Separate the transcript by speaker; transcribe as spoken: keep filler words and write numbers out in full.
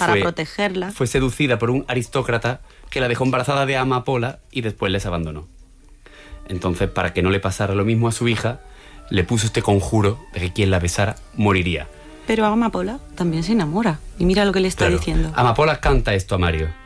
Speaker 1: Para
Speaker 2: fue,
Speaker 1: protegerla.
Speaker 2: fue seducida por un aristócrata que la dejó embarazada de Amapola y después les abandonó. Entonces, para que no le pasara lo mismo a su hija, le puso este conjuro de que quien la besara moriría.
Speaker 1: Pero Amapola también se enamora. Y mira lo que le está
Speaker 2: Claro.
Speaker 1: diciendo.
Speaker 2: Amapola canta esto a Mario.